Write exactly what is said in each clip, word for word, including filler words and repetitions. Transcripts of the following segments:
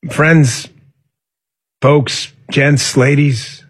Friends, folks, gents, ladies,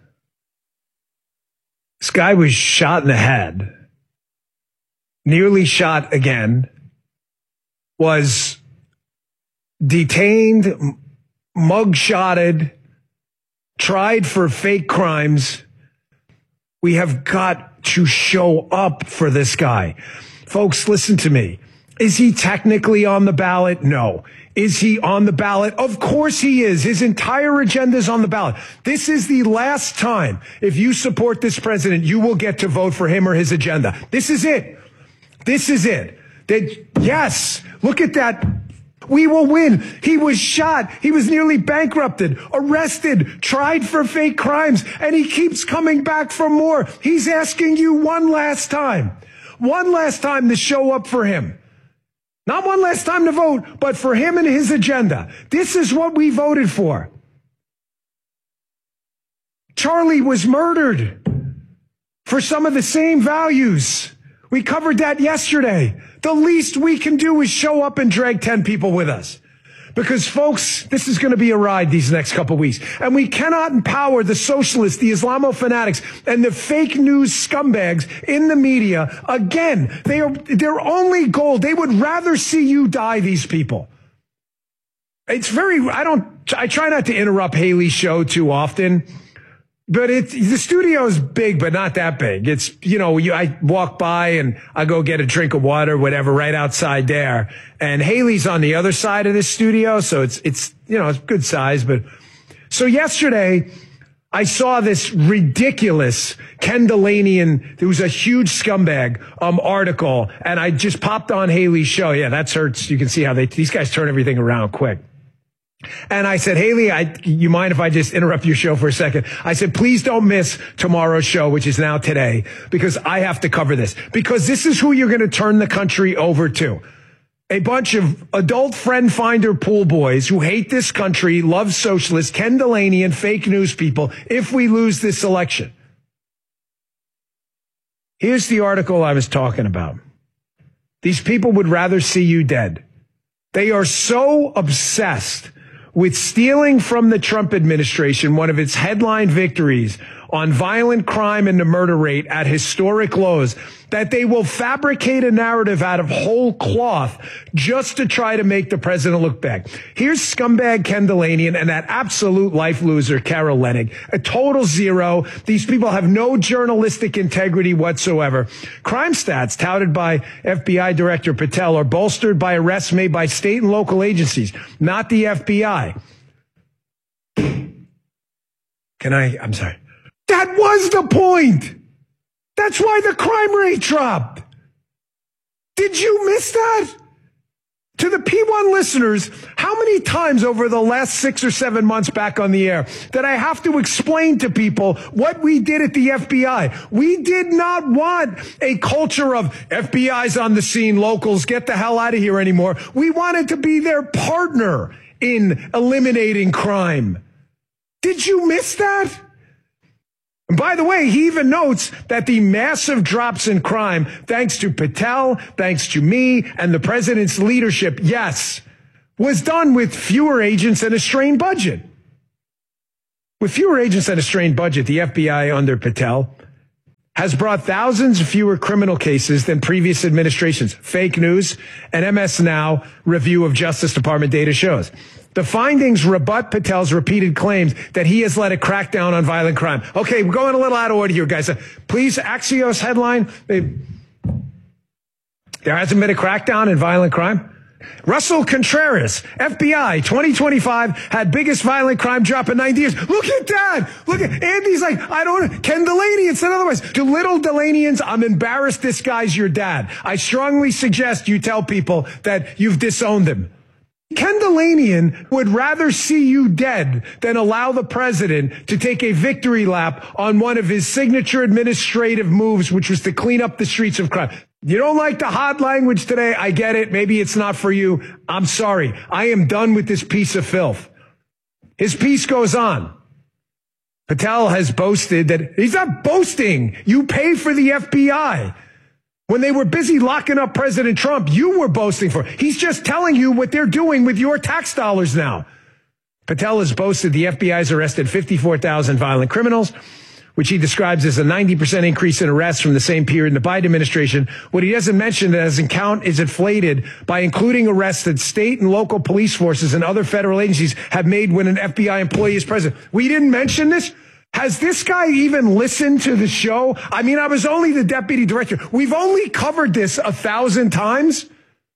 this guy was shot in the head, nearly shot again, was detained, mugshotted, tried for fake crimes. We have got to show up for this guy. Folks, listen to me. Is he technically on the ballot? No. Is he on the ballot? Of course he is. His entire agenda is on the ballot. This is the last time, if you support this president, you will get to vote for him or his agenda. This is it. This is it. That, yes, look at that. We will win. He was shot. He was nearly bankrupted, arrested, tried for fake crimes, and he keeps coming back for more. He's asking you one last time, one last time to show up for him. Not one last time to vote, but for him and his agenda. This is what we voted for. Charlie was murdered for some of the same values. We covered that yesterday. The least we can do is show up and drag ten people with us. Because, folks, this is going to be a ride these next couple of weeks. And we cannot empower the socialists, the Islamo-fanatics, and the fake news scumbags in the media. Again, they are their only goal. They would rather see you die, these people. It's very, I don't, I try not to interrupt Haley's show too often. But it's, the studio is big, but not that big. It's, you know, you, I walk by and I go get a drink of water, whatever, right outside there. And Haley's on the other side of this studio. So it's, it's, you know, it's good size. But so yesterday I saw this ridiculous Ken Delanian, who's a huge scumbag, um, article. And I just popped on Haley's show. Yeah, that's hurts. You can see how they, these guys turn everything around quick. And I said, Haley, I, you mind if I just interrupt your show for a second? I said, please don't miss tomorrow's show, which is now today, because I have to cover this. Because this is who you're going to turn the country over to. A bunch of adult friend finder pool boys who hate this country, love socialists, Ken Delanian, fake news people, if we lose this election. Here's the article I was talking about. These people would rather see you dead. They are so obsessed with stealing from the Trump administration one of its headline victories on violent crime and the murder rate at historic lows, that they will fabricate a narrative out of whole cloth just to try to make the president look bad. Here's scumbag Ken Delanian and that absolute life loser, Carol Leonnig. A total zero. These people have no journalistic integrity whatsoever. Crime stats touted by F B I Director Patel are bolstered by arrests made by state and local agencies, not the F B I. Can I? I'm sorry. That was the point. That's why the crime rate dropped. Did you miss that? To the P one listeners, how many times over the last six or seven months back on the air that I have to explain to people what we did at the F B I? We did not want a culture of F B I's on the scene, locals, get the hell out of here anymore. We wanted to be their partner in eliminating crime. Did you miss that? And by the way, he even notes that the massive drops in crime, thanks to Patel, thanks to me, and the president's leadership, yes, was done with fewer agents and a strained budget. With fewer agents and a strained budget, the F B I under Patel has brought thousands fewer criminal cases than previous administrations. Fake news and M S Now review of Justice Department data shows. The findings rebut Patel's repeated claims that he has led a crackdown on violent crime. Okay, we're going a little out of order here, guys. Uh, please, Axios headline. There hasn't been a crackdown in violent crime. Russell Contreras, F B I, twenty twenty-five, had biggest violent crime drop in ninety years. Look at that. Look at Andy's like, I don't, Ken Delanian said otherwise. To little Delanians, I'm embarrassed this guy's your dad. I strongly suggest you tell people that you've disowned him. Ken Delanian would rather see you dead than allow the president to take a victory lap on one of his signature administrative moves, which was to clean up the streets of crime. You don't like the hot language today? I get it. Maybe it's not for you. I'm sorry. I am done with this piece of filth. His piece goes on. Patel has boasted that he's not boasting. You pay for the F B I. When they were busy locking up President Trump, you were boasting for. He's just telling you what they're doing with your tax dollars now. Patel has boasted the F B I has arrested fifty-four thousand violent criminals, which he describes as a ninety percent increase in arrests from the same period in the Biden administration. What he doesn't mention that doesn't count is inflated by including arrests that state and local police forces and other federal agencies have made when an F B I employee is present. We didn't mention this. Has this guy even listened to the show? I mean, I was only the deputy director. We've only covered this a thousand times.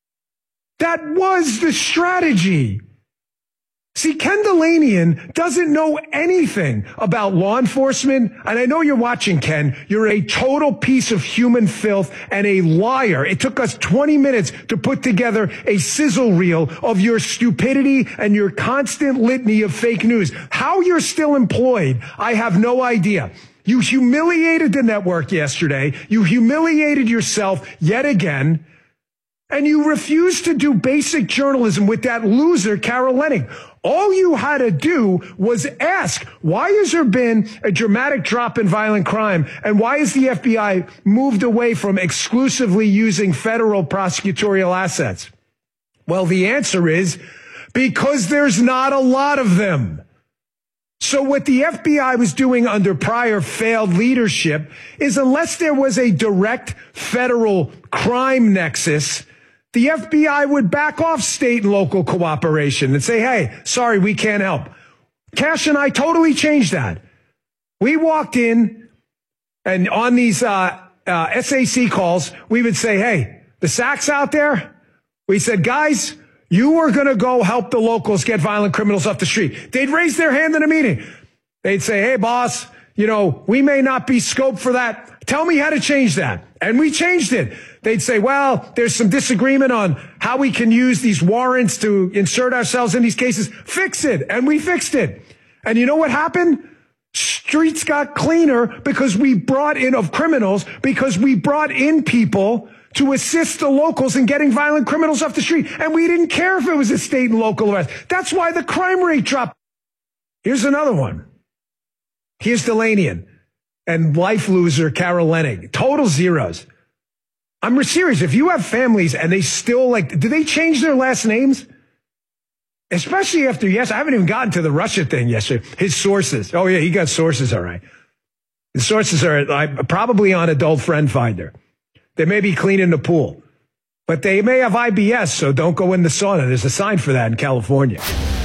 That was the strategy. See, Ken Dilanian doesn't know anything about law enforcement. And I know you're watching, Ken. You're a total piece of human filth and a liar. It took us twenty minutes to put together a sizzle reel of your stupidity and your constant litany of fake news. How you're still employed, I have no idea. You humiliated the network yesterday. You humiliated yourself yet again. And you refused to do basic journalism with that loser, Carol Leonnig. All you had to do was ask, why has there been a dramatic drop in violent crime? And why has the F B I moved away from exclusively using federal prosecutorial assets? Well, the answer is because there's not a lot of them. So what the F B I was doing under prior failed leadership is unless there was a direct federal crime nexus, the F B I would back off state and local cooperation and say, hey, sorry, we can't help. Cash and I totally changed that. We walked in and on these uh, uh, S A C calls, we would say, hey, the S A Cs out there, we said, guys, you are going to go help the locals get violent criminals off the street. They'd raise their hand in a meeting. They'd say, hey, boss, you know, we may not be scoped for that. Tell me how to change that. And we changed it. They'd say, well, there's some disagreement on how we can use these warrants to insert ourselves in these cases. Fix it. And we fixed it. And you know what happened? Streets got cleaner because we brought in of criminals, because we brought in people to assist the locals in getting violent criminals off the street. And we didn't care if it was a state and local arrest. That's why the crime rate dropped. Here's another one. Here's Dilanian and life loser Carol Leonnig. Total zeros. I'm serious. If you have families and they still like, do they change their last names? Especially after, yes, I haven't even gotten to the Russia thing yesterday. His sources. Oh, yeah, he got sources, all right. The sources are uh, probably on Adult Friend Finder. They may be cleaning the pool. But they may have I B S, so don't go in the sauna. There's a sign for that in California.